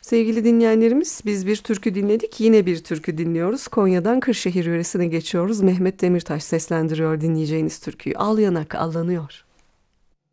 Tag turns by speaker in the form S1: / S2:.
S1: Sevgili dinleyenlerimiz, biz bir türkü dinledik, yine bir türkü dinliyoruz. Konya'dan Kırşehir yöresine geçiyoruz. Mehmet Demirtaş seslendiriyor dinleyeceğiniz türküyü. Al Yanak Allanıyor.